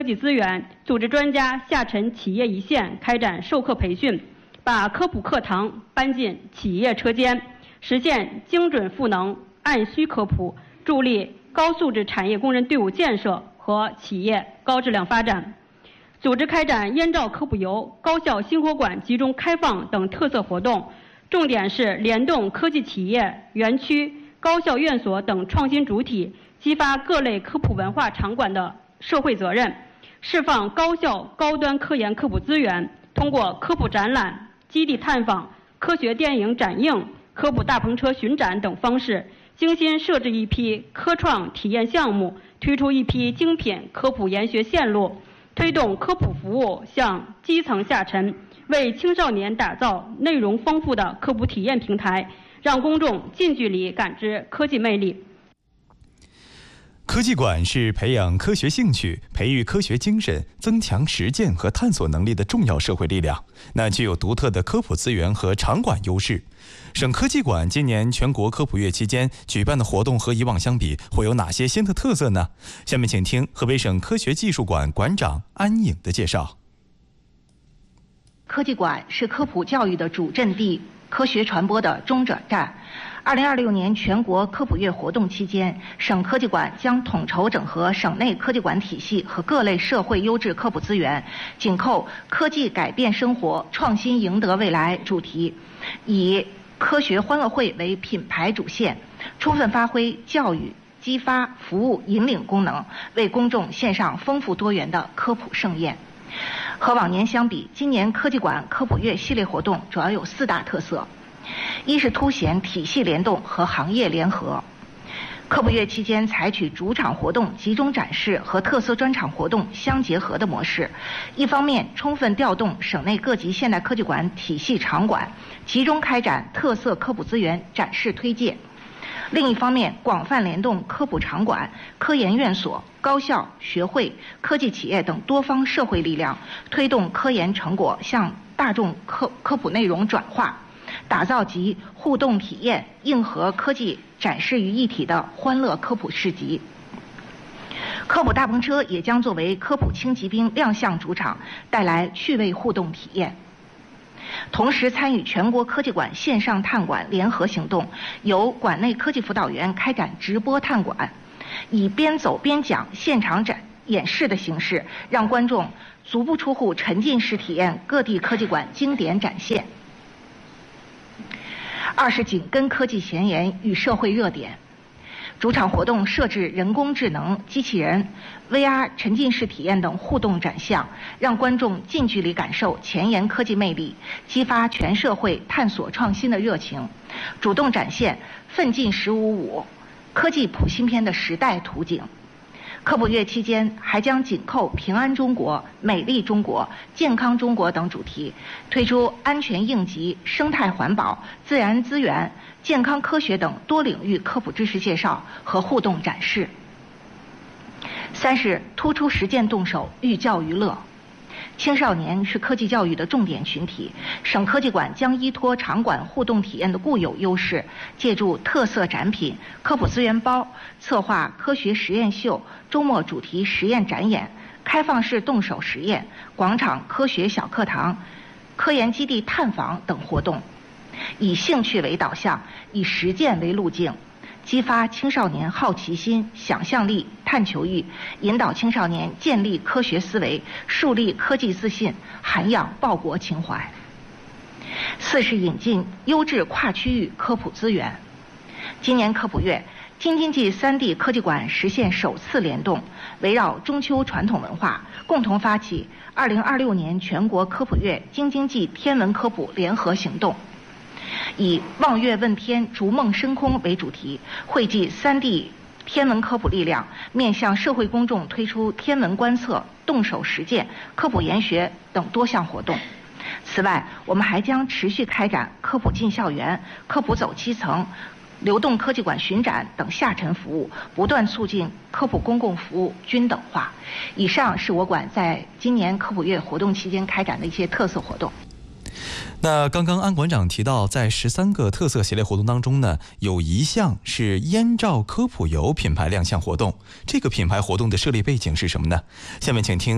科技资源，组织专家下沉企业一线开展授课培训，把科普课堂搬进企业车间，实现精准赋能、按需科普，助力高素质产业工人队伍建设和企业高质量发展。组织开展燕赵科普游、高校新火馆集中开放等特色活动，重点是联动科技企业、园区、高校院所等创新主体，激发各类科普文化场馆的社会责任，释放高校高端科研科普资源，通过科普展览、基地探访、科学电影展映、科普大篷车巡展等方式，精心设置一批科创体验项目，推出一批精品科普研学线路，推动科普服务向基层下沉，为青少年打造内容丰富的科普体验平台，让公众近距离感知科技魅力。 科技馆是培养科学兴趣、培育科学精神、增强实践和探索能力的重要社会力量。那具有独特的科普资源和场馆优势。省科技馆今年全国科普月期间举办的活动和以往相比，会有哪些新的特色呢？下面请听河北省科学技术馆馆长安颖的介绍。 科技馆是科普教育的主阵地，科学传播的中转站。2026年全国科普月活动期间，省科技馆将统筹整合省内科技馆体系和各类社会优质科普资源，紧扣“科技改变生活，创新赢得未来”主题，以科学欢乐会为品牌主线，充分发挥教育、激发、服务、引领功能，为公众献上丰富多元的科普盛宴。和往年相比，今年科技馆科普月系列活动主要有4大特色：一是凸显体系联动和行业联合。科普月期间采取主场活动集中展示和特色专场活动相结合的模式，一方面充分调动省内各级现代科技馆体系场馆，集中开展特色科普资源展示推介；另一方面广泛联动科普场馆、科研院所、高校、学会、科技企业等多方社会力量，推动科研成果向大众科普内容转化，打造集互动体验、硬核科技展示于一体的欢乐科普市集。科普大篷车也将作为科普轻骑兵亮相主场，带来趣味互动体验。同时参与全国科技馆线上探馆联合行动，由馆内科技辅导员开展直播探馆，以边走边讲、现场演示的形式，让观众足不出户沉浸式体验各地科技馆经典展现。二是紧跟科技前沿与社会热点，主场活动设置人工智能、机器人、VR 沉浸式体验等互动展项，让观众近距离感受前沿科技魅力，激发全社会探索创新的热情，主动展现奋进15.5科技普新篇的时代图景。科普月期间还将紧扣平安中国、美丽中国、健康中国等主题，推出安全应急、生态环保、自然资源、健康科学等多领域科普知识介绍和互动展示。三是突出实践动手，寓教于乐。青少年是科技教育的重点群体，省科技馆将依托场馆互动体验的固有优势，借助特色展品、科普资源包，策划科学实验秀、周末主题实验展演、开放式动手实验、广场科学小课堂、科研基地探访等活动，以兴趣为导向，以实践为路径，激发青少年好奇心、想象力、探求欲，引导青少年建立科学思维，树立科技自信，涵养报国情怀。四是引进优质跨区域科普资源。今年科普月，京津冀3地科技馆实现首次联动，围绕中秋传统文化，共同发起2026年全国科普月京津冀天文科普联合行动，以望月问天、逐梦升空为主题，汇集3地天文科普力量，面向社会公众推出天文观测、动手实践、科普研学等多项活动。此外，我们还将持续开展科普进校园、科普走基层、流动科技馆巡展等下沉服务，不断促进科普公共服务均等化。以上是我馆在今年科普月活动期间开展的一些特色活动。 那刚刚安馆长提到，在13个特色系列活动当中呢，有一项是燕赵科普游品牌亮相活动。这个品牌活动的设立背景是什么呢？下面请听